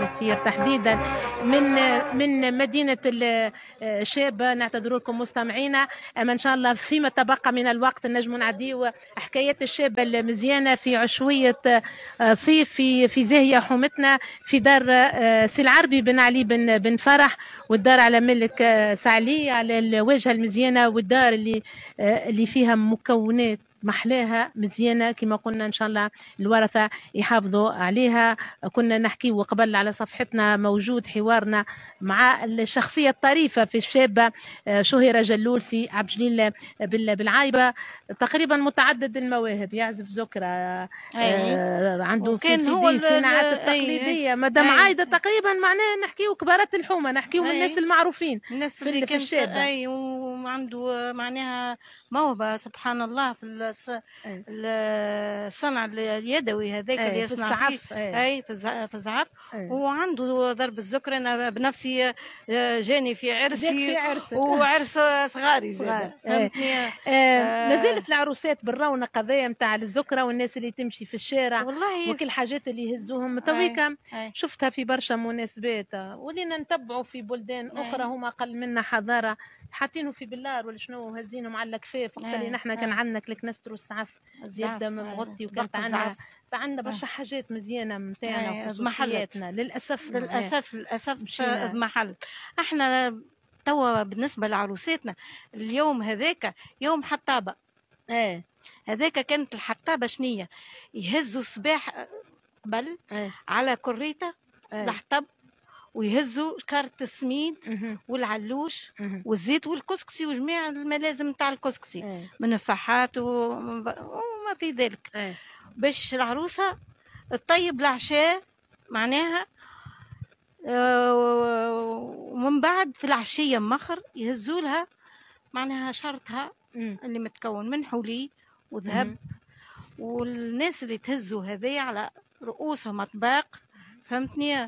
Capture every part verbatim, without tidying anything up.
التونسية تحديدا من من مدينة الشابة. نعتذر لكم مستمعينا، أما إن شاء الله فيما تبقى من الوقت نجم نعديو حكايات الشابة المزيانة في عشوية صيف في في زاهية حومتنا في دار سي العربي بن علي بن بن فرح، والدار على ملك سعلي على الواجهة المزيانة، والدار اللي اللي فيها مكونات محلاها مزيانة كما قلنا إن شاء الله الورثة يحافظوا عليها. كنا نحكي وقبل على صفحتنا موجود حوارنا مع الشخصية الطريفة في الشابة شهيرة جلولسي عبد الجليل بالعايبة، تقريبا متعدد المواهب، يعزف زكرة آه عنده في الصناعات التقليدية. مدام عايدة تقريبا معناها نحكيو كبارات الحومة، نحكيو من الناس المعروفين الناس في, اللي في الشابة. اي وعنده معناها موهبة سبحان الله في الصنع اليدوي هذاك اللي يصنع فيه اي في الزعف، وعنده ضرب الزكر. انا بنفسي جاني في عرسي وعرس صغاري زاد فهمتني. آه ما زالت العروسات بالرونق هذايا نتاع الزكرة والناس اللي تمشي في الشارع والله وكل حاجات اللي يهزوهم تويكا شفتها في برشا مناسبات، ولينا نتبعوا في بلدان أي. اخرى هما اقل منا حضاره حاطينه في بلار ولا شنو هزينهم على الكفاف وقت اللي نحن كان عندنا كلك نستروا السعف يبدا مغطي، وكانت عندنا فعندنا برشا حاجات مزيانه نتاعنا وخصوصياتنا. للاسف للاسف للاسف محل احنا توا بالنسبه لعروساتنا اليوم هذاك يوم حطابه. ايه هذاك كانت الحطابه شنيه يهزوا الصباح قبل على كريته الحطب ويهزوا كارت السميد والعلوش والزيت والكسكسي وجميع الملازم نتاع الكسكسي من الفحات وما في ذلك باش العروسه تطيب العشاء معناها. ومن بعد في العشيه مخر يهزوا لها معناها شرطها اللي متكون من حلي وذهب، والناس اللي تهزوا هذي على رؤوسهم اطباق فهمتني،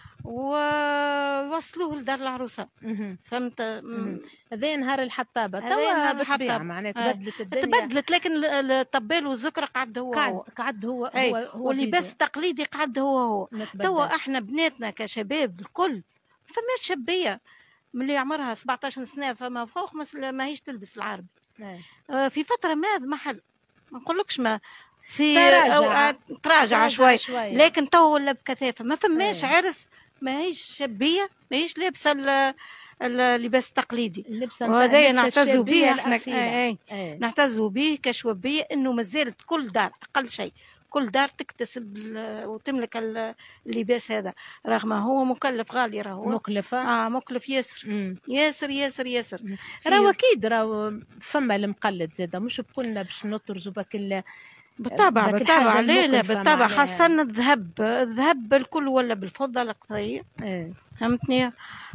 ووصلوه لدار العروسه. فهمت؟ هذا نهار الحطابه توا بالطبيعه معناتها تبدلت الدنيا تبدلت، لكن الطبال والزكره قعد هو قعد هو قعد هو هو, هو واللباس التقليدي قعد هو هو. توا احنا بناتنا كشباب الكل فما شبيه من اللي عمرها سبعطاش سنه فما فوق ما هيش تلبس العربي. آه في فتره ما محل ما نقولكش ما في اوقات تراجع شوي، لكن تو ولا بكثافه ما فماش عرس ما هيش شبيه ما هيش لابسه اللباس التقليدي، وهذا نعتز به احنا. اي اي نعتز به كشوبيه انه مازالت كل دار اقل شيء كل دار تكتسب وتملك اللباس هذا، رغم هو مكلف غالي. راهو مكلف اه مكلف ياسر مم. ياسر ياسر ياسر. راهو اكيد راهو فما المقلد زاده مش بكلنا باش نطرزوا بك بالطبع بالطبع لا لا بالطبع خاصة الذهب الذهب الكل ولا بالفضة الأكثرية. ايه فهمتني.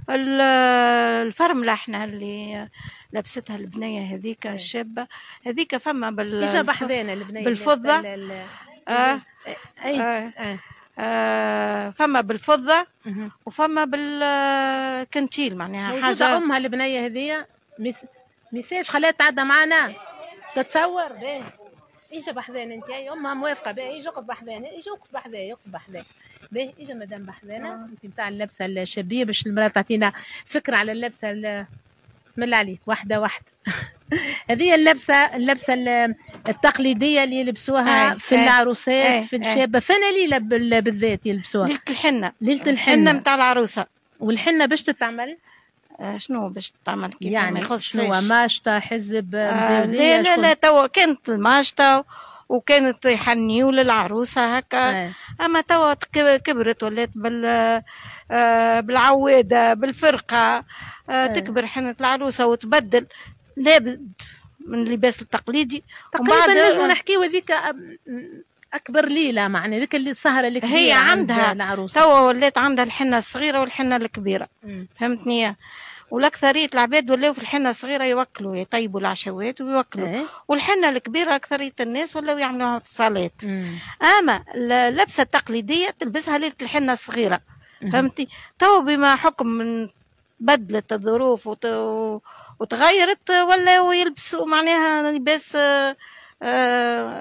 الفرملة احنا اللي لبستها البنية هذيك ايه. الشابة هذيك فما بال ايش بحذانا البنية بالفضة اه اي آه. آه. آه. فما بالفضة وفما بالكنتيل معناها حاجة أمها البنية هذية مس... ميساج خليها تعدى معنا تتصور باهي. ايجا بحذان انت اي امها موافقه باهي ايجا اقف بحذان ايجا اقف بحذايا اقف بحذايا باهي ايجا مدام بحذانه انت نتاع اللبسه الشابيه باش المراه تعطينا فكره على اللبسه. بسم الله عليك واحده واحده. هذه اللبسه اللبسه التقليديه اللي يلبسوها في العروسات في الشابه فانا ليله بالذات يلبسوها ليله الحنه ليله الحنه نتاع العروسه. والحنه باش تتعمل شنو باش تعمل كيف يعني شنو ماشطه حزب آه لا لا لا توا كانت الماشطه وكانت يحنيوا للعروسه هكا آه. اما توا كبرت ولات بال آه بالعواده بالفرقه آه آه. تكبر حنه العروسه وتبدل لابد من اللباس التقليدي تقريبا نجم نحكيو هذيك اكبر ليله معنى ذيك اللي السهره اللي هي عندها العروسه توا ولات عندها الحنه الصغيره والحنه الكبيره. م. فهمتني. والأكثرية العباد ولاو في الحنة الصغيرة يوكلوا يطيبوا العشوات ويوكلوا إيه؟ والحنة الكبيرة أكثرية الناس ولاو يعملوها في الصلاة. أما اللبسة التقليدية تلبسها ليلة الحنة الصغيرة. فهمتي. تو بما حكم من بدلت الظروف وت... وتغيرت ولاو يلبسوا معناها لباس آه...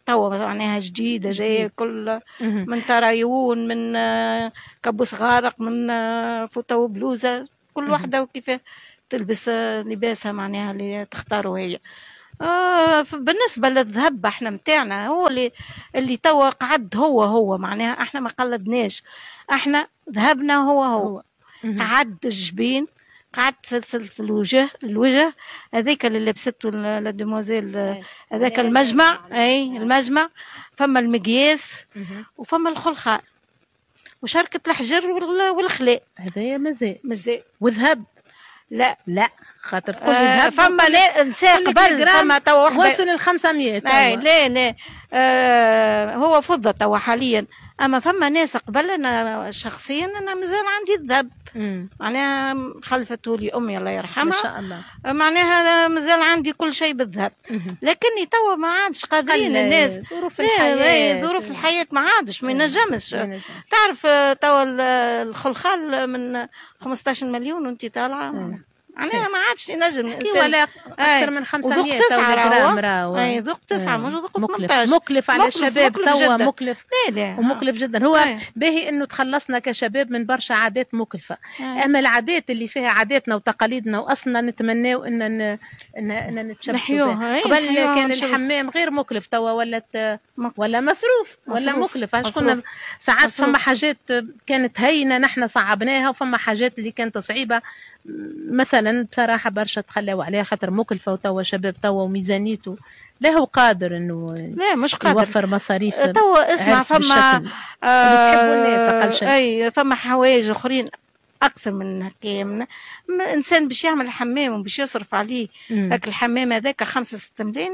توا معناها جديده جايه كل من ترايون من كبوس غارق من فوطه وبلوزه كل واحده وكيف تلبس لباسها معناها اللي تختاره هي. آه بالنسبه للذهب احنا متاعنا هو اللي اللي توا قعد هو هو معناها احنا ما قلدناش، احنا ذهبنا هو هو قعد الجبين قعد سلسلة الوجه الوجه هذيك اللي لبسته لدموزيل هذاك المجمع اي المجمع فما المقياس وفما الخلخال وشركة الحجر والخلاء هذايا مازال مازال وذهب لا لا خاطر تقول آه ذهب فما نساء قبل فما توا وحده وصل ال خمسمية اي لا لا آه هو فضة توا حاليا، اما فما ناس قبل انا شخصيا انا مازال عندي الذهب معناها خلفته لي امي الله يرحمها ما شاء الله معناها مازال عندي كل شيء بالذهب، لكني توا ما عادش قادرين الناس ظروف الحياه ظروف الحياه ما عادش ما ينجمش تعرف توا الخلخال من خمسطاش مليون وانت طالعه معناها ما عادش ينجم الانسان ولا اكثر من خمسمية غرام راهو اي ذوق تسعة مش ذوق ثمانطاش مكلف على الشباب توا مكلف لا لا ومكلف جدا هو أي. باهي انه تخلصنا كشباب من برشا عادات مكلفه أي. اما العادات اللي فيها عاداتنا وتقاليدنا واصلا نتمناو ان ان ان نتشبهوا بها قبل كان الحمام غير مكلف توا ولات ولا مصروف ولا مكلف شكون ساعات فما حاجات كانت هينه نحن صعبناها وفما حاجات اللي كانت صعيبه مثلا بصراحة برشا تخلاو عليها خاطر مكلفة وتوا شباب توا وميزانيته لا هو قادر انه لا مش قادر يوفر مصاريف توا اسمع فما آه تحبوا الناس اقل شيء اي فما حوايج اخرين اكثر من هكا انسان باش يعمل حمام وباش يصرف عليه هاك الحمام هذاك خمسة ستة ملايين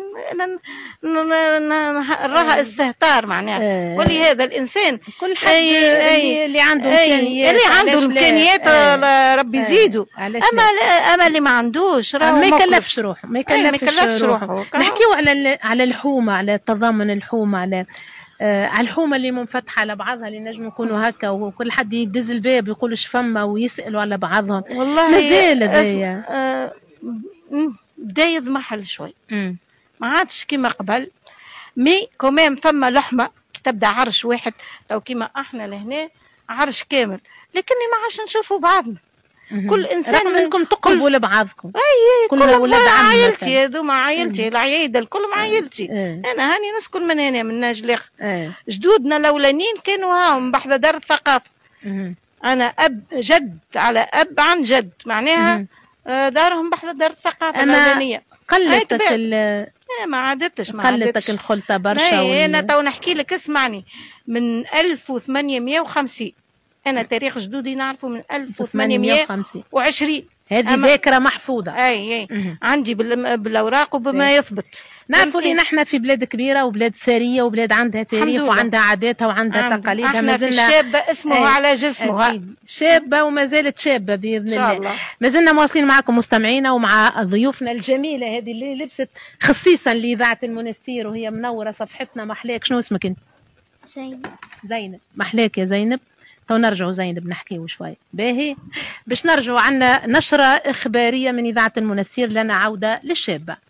نراها استهتار معناها ولهذا الانسان كل حد أي أي اللي عنده امكانيات اللي عنده امكانيات ربي يزيدو اما اما اللي ما عندوش راه ما يكلفش روحه ما يكلفش روحه نحكيو على على الحومه على تضامن الحومه على آه على الحومه اللي منفتحه على بعضها اللي نجم يكونوا هكا وكل حد يدز الباب يقول اش فما ويسالوا على بعضهم والله مازال هذايا آه بدا يضمحل شوي ما عادش كيما قبل مي كومام فما لحمه تبدا عرش واحد تو كيما احنا لهنا عرش كامل لكني ما عادش نشوفوا بعضنا كل انسان منكم تقربوا لبعضكم اي كل ولاد عائلتي هذوما عائلتي العياده الكل عائلتي انا هاني نسكن من هنا من ناجلخ جدودنا الاولانيين كانوا هاهم بحذا دار الثقافه انا اب جد على اب عن جد معناها دارهم بحذا دار الثقافه الاولانيه قلتك ال ما عادتش ما قلتك الخلطه برشا انا تو نحكي لك اسمعني من ألف وثمانمية وخمسين انا تاريخ جدودي نعرفه من ألف وثمانمية وعشرين هذه ذاكره محفوظه اي اي عندي بالاوراق وبما يثبت نعرفوا اللي نحن في بلاد كبيره وبلاد ثريه وبلاد عندها تاريخ وعندها عاداتها وعندها تقاليدها ما زلنا شابه اسمه ايه على جسمها شابه وما زالت شابه باذن الله, الله. ما زلنا مواصلين معكم مستمعينا ومع ضيوفنا الجميله هذه اللي لبست خصيصا لاذاعه المنستير وهي منوره صفحتنا. محلاك شنو اسمك انت؟ زينب. زينب محلاك يا زينب. تو نرجعوا زينب نحكيو شوي باهي باش نرجعوا عنا نشرة إخبارية من إذاعة المنستير لنا عودة للشابة.